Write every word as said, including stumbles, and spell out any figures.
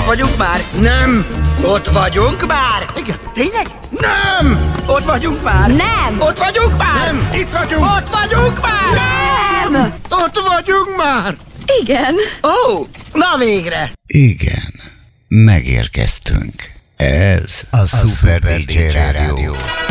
vagyunk már? Nem! Ott vagyunk már? Igen. Tényleg? Nem! Ott vagyunk már? Nem! Ott vagyunk már? Nem! Itt vagyunk! Ott vagyunk már? Nem! Ott vagyunk már! Igen. Ó, oh, na végre! Igen, megérkeztünk. Ez a, a Super dé dzsé Rádió.